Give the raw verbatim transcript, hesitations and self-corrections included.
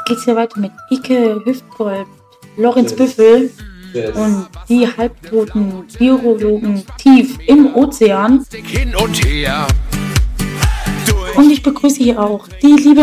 geht's ja weiter mit Ike Hüftgold, Lorenz Büffel und die halbtoten Virologen tief im Ozean. Hin und her. Und ich begrüße hier auch die liebe